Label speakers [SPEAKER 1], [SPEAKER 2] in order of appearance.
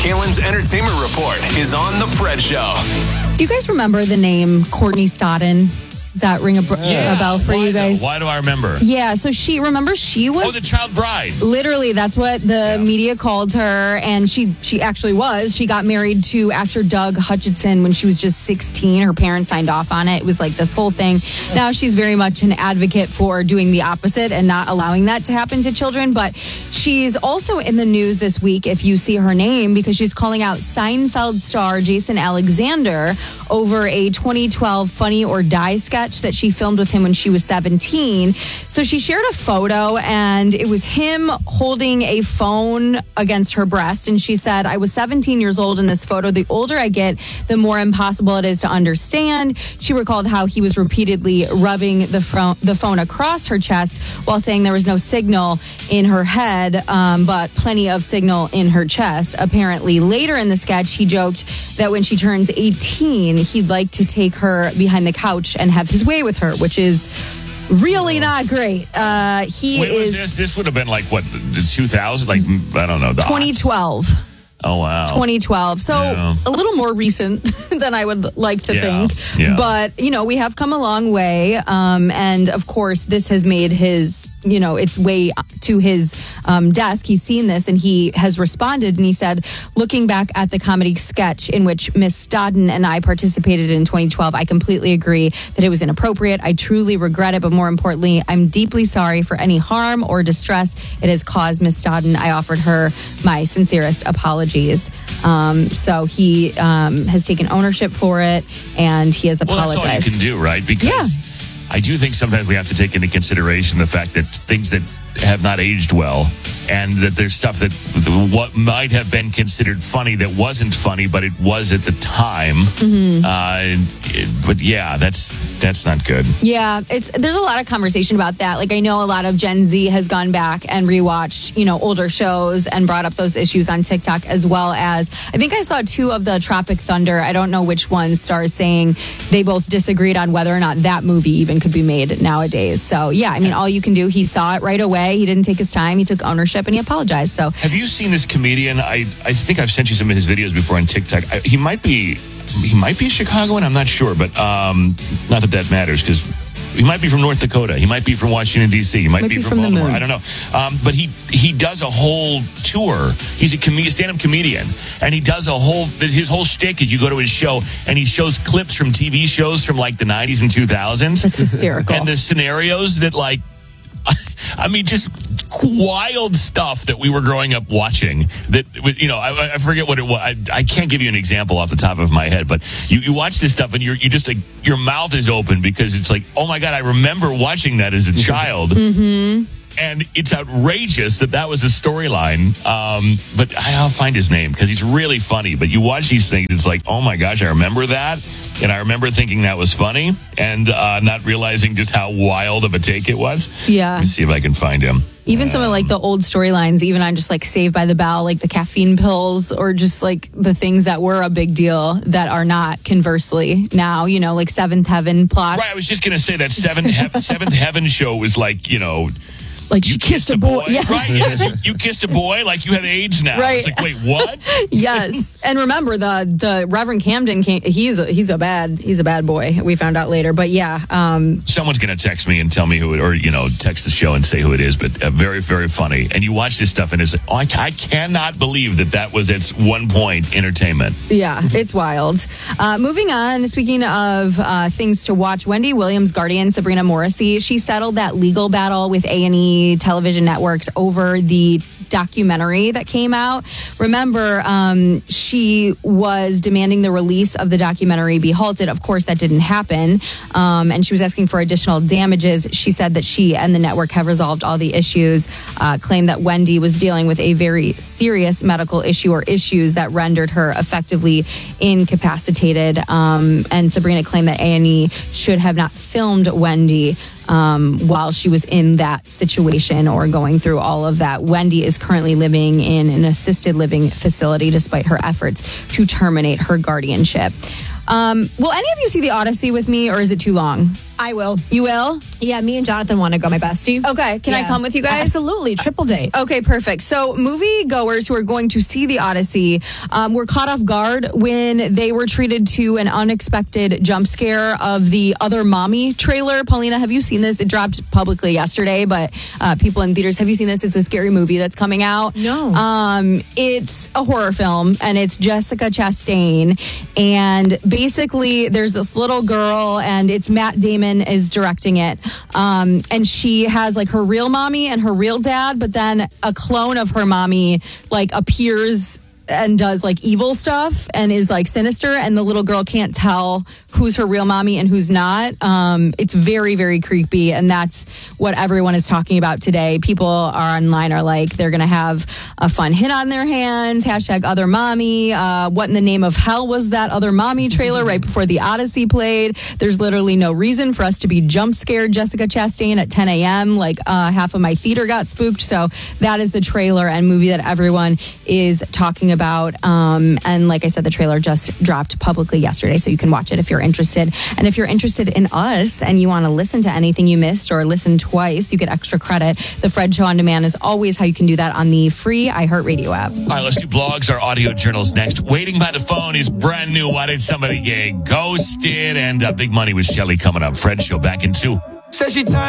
[SPEAKER 1] Kalen's Entertainment Report is on The Fred Show.
[SPEAKER 2] Do you guys remember the name Courtney Stodden? Does that ring a bell for you guys?
[SPEAKER 3] Why do I remember?
[SPEAKER 2] Yeah, so she was...
[SPEAKER 3] Oh, the child bride.
[SPEAKER 2] Literally, that's what the media called her, and she actually was. She got married to actor Doug Hutchinson when she was just 16. Her parents signed off on it. It was like this whole thing. Now she's very much an advocate for doing the opposite and not allowing that to happen to children, but she's also in the news this week, if you see her name, because she's calling out Seinfeld star Jason Alexander over a 2012 Funny or Die sketch that she filmed with him when she was 17. So she shared a photo, and it was him holding a phone against her breast. And she said, I was 17 years old in this photo. The older I get, the more impossible it is to understand. She recalled how he was repeatedly rubbing the phone across her chest while saying there was no signal in her head, but plenty of signal in her chest. Apparently, later in the sketch, he joked that when she turns 18, he'd like to take her behind the couch and have his way with her, which is really not great.
[SPEAKER 3] Was this? This would have been like, what, 2000? Like, I don't know.
[SPEAKER 2] 2012.
[SPEAKER 3] Oh, wow.
[SPEAKER 2] 2012. So a little more recent than I would like to think.
[SPEAKER 3] Yeah.
[SPEAKER 2] But, we have come a long way. And, of course, this has made his, its way to his desk. He's seen this and he has responded. And he said, looking back at the comedy sketch in which Miss Stodden and I participated in 2012, I completely agree that it was inappropriate. I truly regret it. But more importantly, I'm deeply sorry for any harm or distress it has caused Miss Stodden. I offered her my sincerest apologies. So he has taken ownership for it, and he has apologized.
[SPEAKER 3] Well, that's all you can do, right? Because I do think sometimes we have to take into consideration the fact that things that have not aged well, and that there's stuff that what might have been considered funny that wasn't funny, but it was at the time. But yeah, that's not good.
[SPEAKER 2] Yeah, there's a lot of conversation about that. Like, I know a lot of Gen Z has gone back and rewatched, older shows and brought up those issues on TikTok, as well as I think I saw 2 of the Tropic Thunder. I don't know which one, stars saying they both disagreed on whether or not that movie even could be made nowadays. So yeah, I mean, all you can do. He saw it right away. He didn't take his time. He took ownership and he apologized. So,
[SPEAKER 3] have you seen this comedian? I think I've sent you some of his videos before on TikTok. He might be a Chicagoan. I'm not sure, but not that matters, because he might be from North Dakota. He might be from Washington, D.C. He might be from Baltimore. I don't know. But he does a whole tour. He's a stand-up comedian, and he does his whole shtick is you go to his show, and he shows clips from TV shows from like the 90s and 2000s.
[SPEAKER 2] That's hysterical.
[SPEAKER 3] And the scenarios that, like, I mean, just wild stuff that we were growing up watching. That, I forget what it was. I can't give you an example off the top of my head, but you watch this stuff and you just like, your mouth is open because it's like, oh my God, I remember watching that as a child. Mm-hmm. And it's outrageous that was a storyline. But I'll find his name because he's really funny. But you watch these things, it's like, oh my gosh, I remember that. And I remember thinking that was funny and not realizing just how wild of a take it was.
[SPEAKER 2] Yeah.
[SPEAKER 3] Let me see if I can find him.
[SPEAKER 2] Even some of like the old storylines, even on just like Saved by the Bell, like the caffeine pills, or just like the things that were a big deal that are not, conversely now, like Seventh Heaven plots.
[SPEAKER 3] Right, I was just going to say that Seventh Heaven show was like,
[SPEAKER 2] like she kissed a boy.
[SPEAKER 3] Yeah. Right, yes. You kissed a boy like you have AIDS now.
[SPEAKER 2] Right.
[SPEAKER 3] It's like, wait, what?
[SPEAKER 2] Yes. And remember the Reverend Camden he's a bad boy. We found out later. But yeah.
[SPEAKER 3] Someone's going to text me and tell me who it, or, text the show and say who it is, but very, very funny. And you watch this stuff and it's like, oh, I cannot believe that was at one point entertainment.
[SPEAKER 2] Yeah, it's wild. Moving on, speaking of things to watch, Wendy Williams' guardian, Sabrina Morrissey, she settled that legal battle with A&E television networks over the documentary that came out. Remember, she was demanding the release of the documentary be halted. Of course, that didn't happen. And she was asking for additional damages. She said that she and the network have resolved all the issues, claimed that Wendy was dealing with a very serious medical issue or issues that rendered her effectively incapacitated. And Sabrina claimed that A&E should have not filmed Wendy while she was in that situation or going through all of that. Wendy is currently living in an assisted living facility despite her efforts to terminate her guardianship. Will any of you see The Odyssey with me, or is it too long?
[SPEAKER 4] I will.
[SPEAKER 2] You will?
[SPEAKER 4] Yeah, me and Jonathan want to go, my bestie.
[SPEAKER 2] Okay, can I come with you guys?
[SPEAKER 4] Absolutely, triple date.
[SPEAKER 2] Okay, perfect. So movie goers who are going to see The Odyssey were caught off guard when they were treated to an unexpected jump scare of the Other Mommy trailer. Paulina, have you seen this? It dropped publicly yesterday, but people in theaters, have you seen this? It's a scary movie that's coming out.
[SPEAKER 4] No.
[SPEAKER 2] It's a horror film, and it's Jessica Chastain. And basically, there's this little girl, and it's Matt Damon is directing it. And she has like her real mommy and her real dad, but then a clone of her mommy like appears and does like evil stuff and is like sinister, and the little girl can't tell who's her real mommy and who's not. It's very, very creepy, and that's what everyone is talking about today. People are online are like, they're gonna have a fun hit on their hands, #other mommy. What in the name of hell was that Other Mommy trailer right before The Odyssey played? There's literally no reason for us to be jump scared Jessica Chastain at 10 a.m. Like half of my theater got spooked. So that is the trailer and movie that everyone is talking about. And like I said, the trailer just dropped publicly yesterday, so you can watch it if you're interested. And if you're interested in us and you want to listen to anything you missed or listen twice, you get extra credit. The Fred Show On Demand is always how you can do that on the free iHeartRadio app.
[SPEAKER 3] All right, let's do blogs. Our audio journals next. Waiting by the phone is brand new. Why did somebody get ghosted? And Big Money with Shelly coming up. Fred Show back in 2.
[SPEAKER 5] Says she